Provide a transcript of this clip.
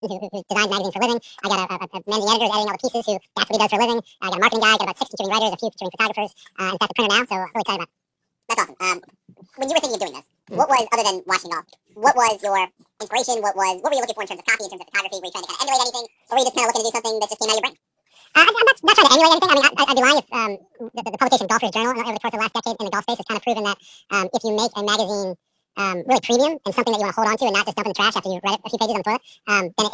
who designs magazines for a living. I got a managing editor who's editing all the pieces, who that's what he does for a living. I got a marketing guy, I got about 6 contributing writers, a few contributing photographers, and in fact, a printer now, so really excited about it. That's awesome. When you were thinking of doing this, what was, other than watching golf, what was your inspiration? What were you looking for in terms of copy, in terms of photography? Were you trying to kind of emulate anything, or were you just kind of looking to do something that just came out of your brain? I'm not trying to emulate anything. I mean, I'd be lying if the publication of Golfer's Journal over the course of the last decade in the golf space has kind of proven that if you make a magazine really premium and something that you want to hold on to and not just dump in the trash after you've read it a few pages on the toilet, then